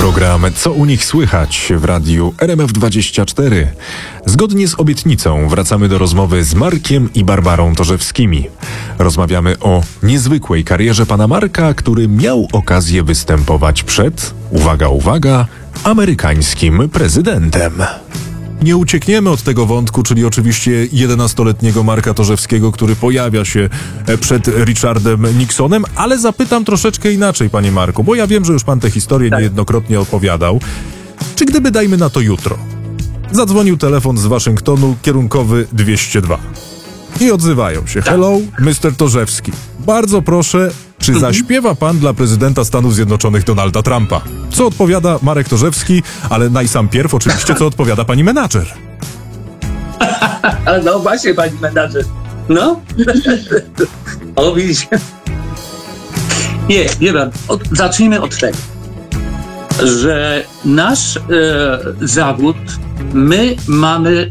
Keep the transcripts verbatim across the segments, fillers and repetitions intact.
Program Co u nich słychać w radiu R M F dwadzieścia cztery. Zgodnie z obietnicą wracamy do rozmowy z Markiem i Barbarą Torzewskimi. Rozmawiamy o niezwykłej karierze pana Marka, który miał okazję występować przed, uwaga, uwaga, amerykańskim prezydentem. Nie uciekniemy od tego wątku, czyli oczywiście jedenastoletniego Marka Torzewskiego, który pojawia się przed Richardem Nixonem, ale zapytam troszeczkę inaczej, panie Marku, bo ja wiem, że już pan tę historię tak. niejednokrotnie opowiadał. Czy gdyby, dajmy na to jutro, zadzwonił telefon z Waszyngtonu kierunkowy dwieście dwa i odzywają się. Hello, mister Torzewski. Bardzo proszę, czy mhm. zaśpiewa pan dla prezydenta Stanów Zjednoczonych Donalda Trumpa? Co odpowiada Marek Torzewski, ale najsampierw oczywiście, co odpowiada pani menadżer? No właśnie, pani menadżer. No. O, widzicie. Nie, nie wiem. Od, zacznijmy od tego, że nasz e, zawód, my mamy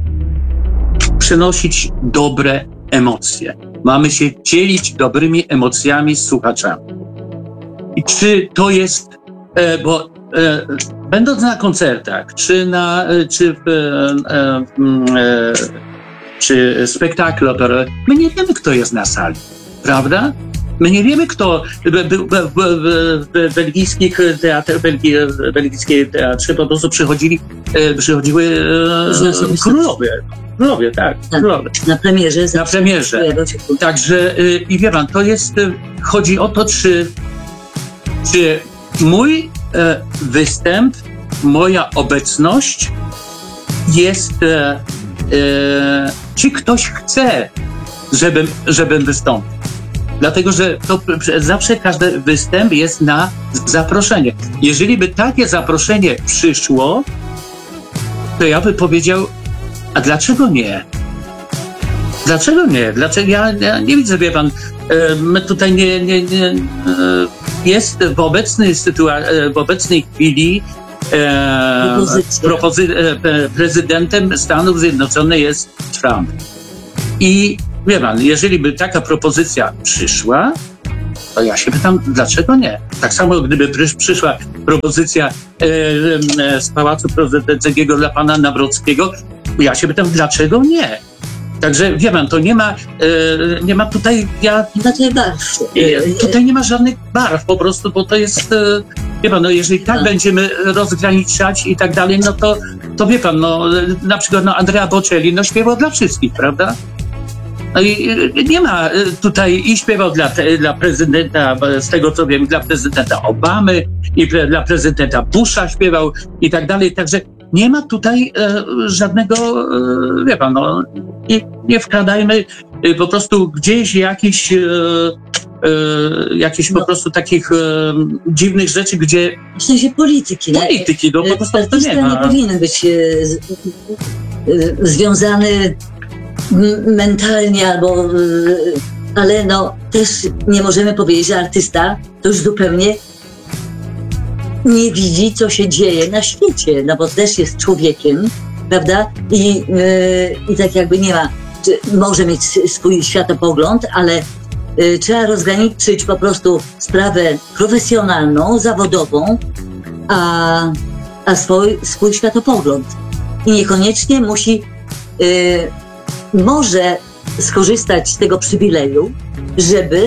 przynosić dobre emocje. Mamy się dzielić dobrymi emocjami z słuchaczami. I czy to jest, e, bo e, będąc na koncertach, czy na, czy w e, e, czy spektaklu operowym, my nie wiemy, kto jest na sali, prawda? My nie wiemy, kto był w belgijskich teatrach, w belgijskiej teatrze po prostu przychodzili, przychodziły e, królowie. Królowie, tak, tak, królowie. Na premierze. Na premierze. Także, i wie pan, to jest, chodzi o to, czy, czy mój e, występ, moja obecność jest, e, e, czy ktoś chce, żebym, żebym wystąpił. Dlatego, że to zawsze każdy występ jest na zaproszenie. Jeżeli by takie zaproszenie przyszło, to ja bym powiedział, a dlaczego nie? Dlaczego nie? Dlaczego ja, ja nie widzę, wie pan, my tutaj nie, nie, nie jest w obecnej sytuacji, w obecnej chwili e, propozy- e, prezydentem Stanów Zjednoczonych jest Trump. I wie pan, jeżeli by taka propozycja przyszła, to ja się pytam, dlaczego nie? Tak samo gdyby przyszła propozycja e, e, z Pałacu Prezydenckiego dla pana Nawrockiego, ja się pytam, dlaczego nie? Także wie pan, to nie ma, e, nie ma tutaj, ja... Znaczy barw. E, tutaj nie ma żadnych barw po prostu, bo to jest, e, wie pan, no jeżeli tak no. będziemy rozgraniczać i tak dalej, no to, to wie pan, no na przykład no Andrea Bocelli, no śpiewał dla wszystkich, prawda? No i nie ma tutaj, i śpiewał dla, te, dla prezydenta, z tego co wiem, dla prezydenta Obamy i pre, dla prezydenta Busha śpiewał i tak dalej, także nie ma tutaj e, żadnego, e, wie pan, no, nie, nie wkradajmy e, po prostu gdzieś jakichś, e, e, jakichś no. po prostu takich e, dziwnych rzeczy, gdzie... W sensie polityki. Polityki, no po prostu to nie ma. nie powinien być e, z, e, związany mentalnie albo, ale no też nie możemy powiedzieć, że artysta to już zupełnie nie widzi, co się dzieje na świecie, no bo też jest człowiekiem, prawda? I, yy, i tak jakby nie ma, może mieć swój światopogląd, ale yy, trzeba rozgraniczyć po prostu sprawę profesjonalną, zawodową, a, a swój, swój światopogląd. I niekoniecznie musi yy, może skorzystać z tego przywileju, żeby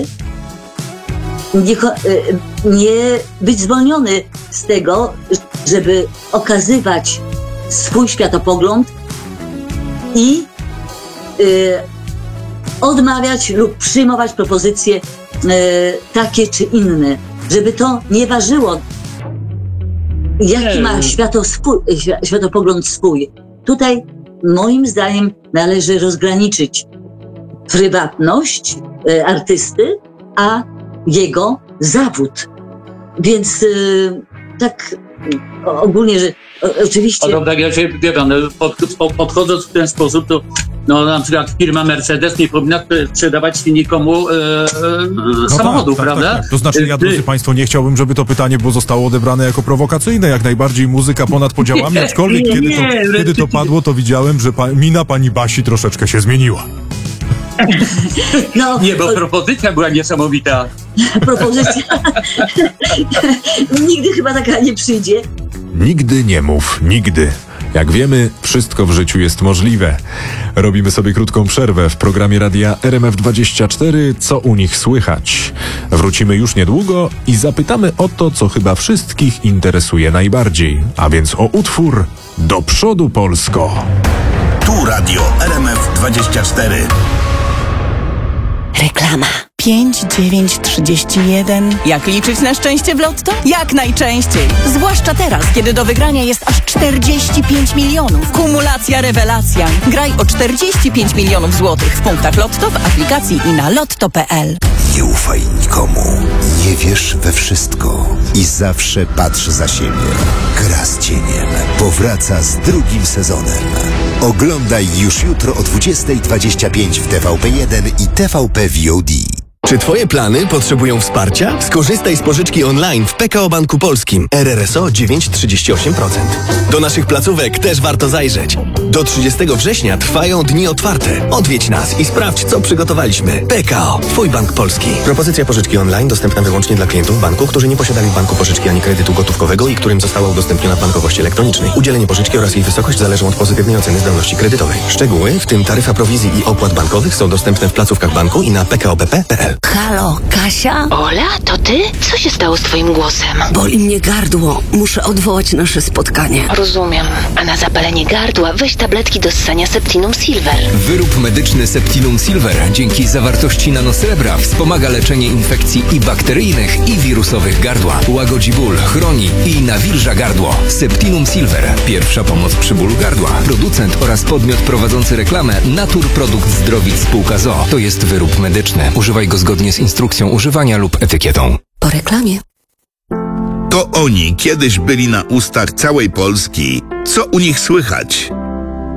nie, nie być zwolniony z tego, żeby okazywać swój światopogląd i y, odmawiać lub przyjmować propozycje y, takie czy inne, żeby to nie ważyło, jaki ma światoswój, światopogląd swój. Tutaj moim zdaniem należy rozgraniczyć prywatność y, artysty, a jego zawód. Więc y, tak y, ogólnie, że o, oczywiście... No, tak, ja się, wie pan, pod, pod, podchodząc w ten sposób, to no, na przykład firma Mercedes nie powinna sprzedawać nikomu e, no samochodu, tak, prawda? Tak, tak. To znaczy, ja, drodzy Ty... państwo, nie chciałbym, żeby to pytanie było zostało odebrane jako prowokacyjne. Jak najbardziej muzyka ponad podziałami, nie, aczkolwiek nie, kiedy, to, nie, kiedy to padło, to widziałem, że pa, mina pani Basi troszeczkę się zmieniła. No, Nie, bo propozycja była niesamowita. propozycja nigdy chyba taka nie przyjdzie. Nigdy nie mów, nigdy. Jak wiemy, wszystko w życiu jest możliwe. Robimy sobie krótką przerwę w programie radia R M F dwadzieścia cztery. Co u nich słychać? Wrócimy już niedługo i zapytamy o to, co chyba wszystkich interesuje najbardziej. A więc o utwór Do przodu Polsko. Tu radio R M F dwadzieścia cztery. Reklama. pięć dziewięć trzydzieści jeden. Jak liczyć na szczęście w lotto? Jak najczęściej. Zwłaszcza teraz, kiedy do wygrania jest aż czterdzieści pięć milionów. Kumulacja rewelacja. Graj o czterdzieści pięć milionów złotych w punktach lotto, w aplikacji i na lotto kropka p l. Nie ufaj nikomu. Nie wierz we wszystko. I zawsze patrz za siebie. Gra z cieniem powraca z drugim sezonem. Oglądaj już jutro o dwudziesta dwadzieścia pięć w T V P jeden i T V P V O D. Czy Twoje plany potrzebują wsparcia? Skorzystaj z pożyczki online w P K O Banku Polskim. R R S O dziewięć przecinek trzydzieści osiem procent. Do naszych placówek też warto zajrzeć. Do trzydziestego września trwają dni otwarte. Odwiedź nas i sprawdź, co przygotowaliśmy. P K O. Twój bank polski. Propozycja pożyczki online dostępna wyłącznie dla klientów banku, którzy nie posiadali w banku pożyczki ani kredytu gotówkowego i którym została udostępniona w bankowości elektronicznej. Udzielenie pożyczki oraz jej wysokość zależą od pozytywnej oceny zdolności kredytowej. Szczegóły, w tym taryfa prowizji i opłat bankowych, są dostępne w placówkach banku i na p k o b p kropka p l. Halo, Kasia? Ola, to ty? Co się stało z twoim głosem? Boli mnie gardło. Muszę odwołać nasze spotkanie. Rozumiem. A na zapalenie gardła weź tabletki do ssania Septinum Silver. Wyrób medyczny Septinum Silver dzięki zawartości nanosrebra wspomaga leczenie infekcji i bakteryjnych, i wirusowych gardła. Łagodzi ból, chroni i nawilża gardło. Septinum Silver. Pierwsza pomoc przy bólu gardła. Producent oraz podmiot prowadzący reklamę Natur Produkt Zdrowic Spółka z o o. To jest wyrób medyczny. Używaj go zgodnie z instrukcją używania lub etykietą. Po reklamie. To oni kiedyś byli na ustach całej Polski. Co u nich słychać?